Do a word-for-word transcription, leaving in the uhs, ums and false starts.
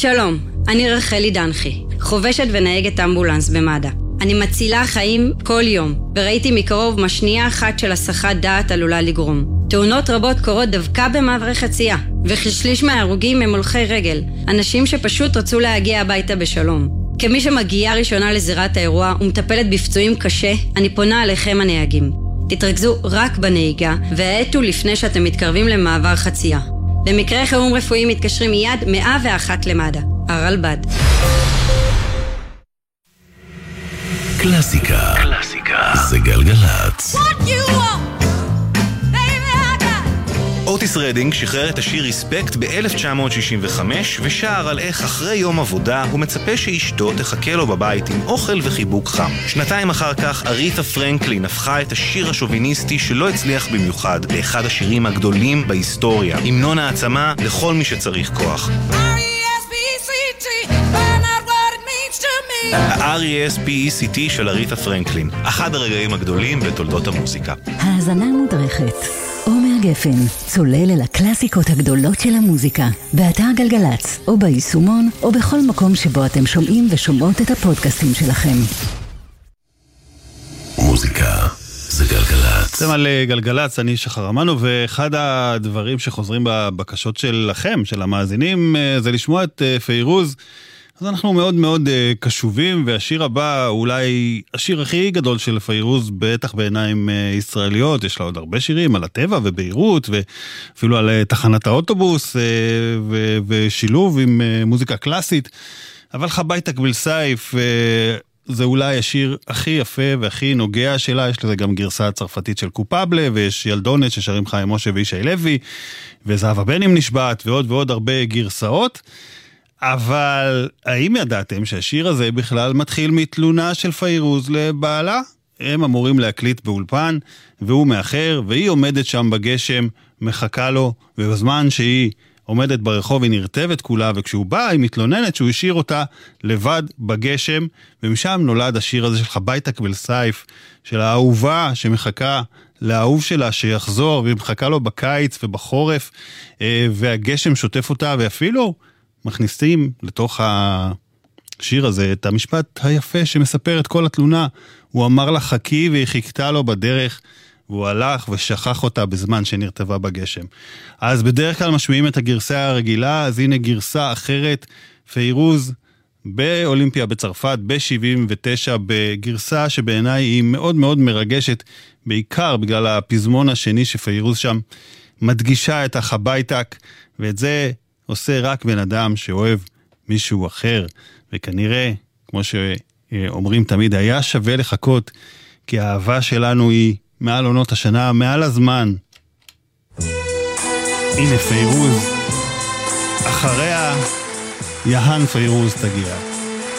שלום, אני רחלי דנחי, חובשת ונהגת אמבולנס במד"א. אני מצילה חיים כל יום, וראיתי מקרוב מה שנייה אחת של הסחת דעת עלולה לגרום. תאונות רבות קורות דווקא במעברי חצייה, וכשליש מההרוגים הם הולכי רגל, אנשים שפשוט רצו להגיע הביתה בשלום. כמי שמגיעה ראשונה לזירת האירוע ומטפלת בפצועים קשה, אני פונה עליכם הנהגים. תתרכזו רק בנהיגה, והעטו לפני שאתם מתקרבים למעבר חצייה. במקרה חירום רפואי מתקשרים מיד מאה ואחת למד"א. הרלב"ד. קלאסיקה. קלאסיקה. זה גלגלצ. אוטיס רדינג שחרר את השיר ריספקט ב-אלף תשע מאות שישים וחמש ושר על איך אחרי יום עבודה הוא מצפה שאשתו תחכה לו בבית עם אוכל וחיבוק חם. שנתיים אחר כך אריתה פרנקלין הפכה את השיר השוביניסטי שלא הצליח במיוחד לאחד השירים הגדולים בהיסטוריה, המנון העצמה לכל מי שצריך כוח. ה-אר אי אס פי אי סי טי של אריתה פרנקלין, אחד הרגעים הגדולים בתולדות המוזיקה. האזנה מודרכת. עומר גפן, צולל אל הקלאסיקות הגדולות של המוזיקה, באתר גלגלצ, או ביישומון, או בכל מקום שבו אתם שומעים ושומעות את הפודקאסטים שלכם. מוזיקה זה גלגלצ. אתם על גלגלצ, אני שחר אמנו, ואחד הדברים שחוזרים בבקשות שלכם, של המאזינים, זה לשמוע את פיירוז. אז אנחנו מאוד מאוד uh, קשובים, והשיר הבא, אולי השיר הכי גדול של פיירוז, בטח בעיניים uh, ישראליות, יש לה עוד הרבה שירים על הטבע וביירות, ואפילו על uh, תחנת האוטובוס, uh, ו- ושילוב עם uh, מוזיקה קלאסית, אבל חבייתק בלסייף, uh, זה אולי השיר הכי יפה והכי נוגע שלה, יש לזה גם גרסה צרפתית של קופבלה, ויש ילדונת ששרים חיים משה וישי לוי, וזהבה בנים נשבעת, ועוד ועוד הרבה גרסאות, אבל האם ידעתם שהשיר הזה בכלל מתחיל מתלונה של פיירוז לבעלה? הם אמורים להקליט באולפן, והוא מאחר, והיא עומדת שם בגשם, מחכה לו, ובזמן שהיא עומדת ברחוב היא נרטבת כולה, וכשהוא בא היא מתלוננת שהוא השאיר אותה לבד בגשם, ומשם נולד השיר הזה של חבייתק בלסייף, של האהובה שמחכה לאהוב שלה שיחזור, והיא מחכה לו בקיץ ובחורף, והגשם שוטף אותה, ואפילו מכניסים לתוך השיר הזה את המשפט היפה שמספר את כל התלונה. הוא אמר לה חכי והיא חיכתה לו בדרך, והוא הלך ושכח אותה בזמן שנרטבה בגשם. אז בדרך כלל משמיעים את הגרסה הרגילה, אז הנה גרסה אחרת, פיירוז באולימפיה בצרפת ב-שבעים ותשע, בגרסה שבעיניי היא מאוד מאוד מרגשת, בעיקר בגלל הפזמון השני שפיירוז שם מדגישה את החבייתק, ואת זה עושה רק בן אדם שאוהב מישהו אחר, וכנראה, כמו שאומרים תמיד, היה שווה לחכות, כי האהבה שלנו היא מעל עונות השנה, מעל הזמן. הנה פיירוז, אחריה יהן פיירוז תגיע.